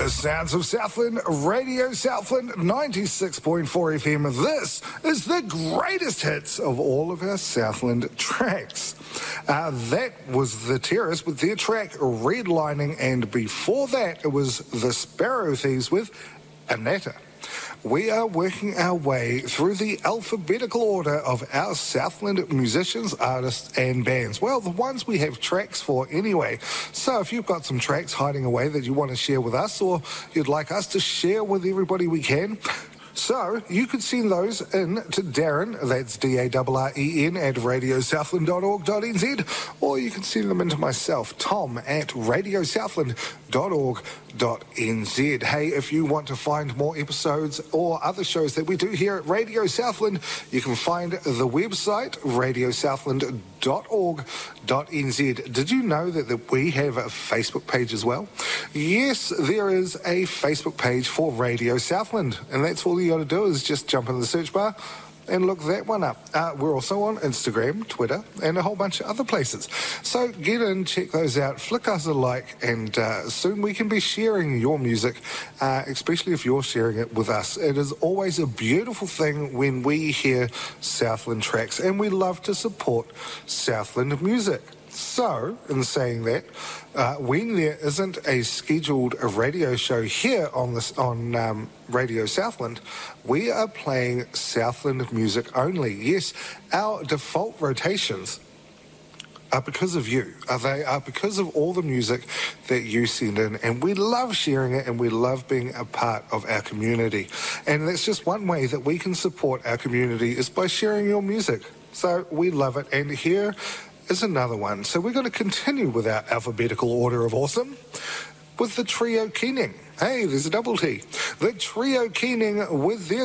The sounds of Southland, Radio Southland, 96.4 FM. This is the greatest hits of all of our Southland tracks. That was The Terrace with their track Redlining, and before that it was The Sparrow Thieves with Anatta. We are working our way through the alphabetical order of our Southland musicians, artists and bands. Well, the ones we have tracks for anyway. So if you've got some tracks hiding away that you want to share with us, or you'd like us to share with everybody we can, so you could send those in to Darren, that's Darren at radiosouthland.org.nz, or you can send them in to myself, Tom, at radiosouthland.org.nz. Hey, if you want to find more episodes or other shows that we do here at Radio Southland, you can find the website, radiosouthland.org.nz. Did you know that we have a Facebook page as well? Yes, there is a Facebook page for Radio Southland, and that's all you got to do is just jump in the search bar and look that one up. We're also on Instagram, Twitter, and a whole bunch of other places. So get in, check those out, flick us a like, and soon we can be sharing your music, especially if you're sharing it with us. It is always a beautiful thing when we hear Southland tracks, and we love to support Southland music. So, in saying that, when there isn't a scheduled radio show here on Radio Southland, we are playing Southland music only. Yes, our default rotations are because of you. They are because of all the music that you send in, and we love sharing it, and we love being a part of our community. And that's just one way that we can support our community, is by sharing your music. So we love it, and here is another one. So we're going to continue with our alphabetical order of awesome with the Trio Keening. Hey, there's a double T. The Trio Keening with their